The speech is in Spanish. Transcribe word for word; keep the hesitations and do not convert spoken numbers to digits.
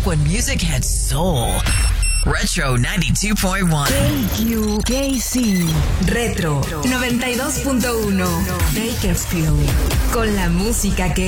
when music hits soul. Retro ninety-two point one. K Q K C Retro noventa y dos punto uno Bakersfield. Con la música que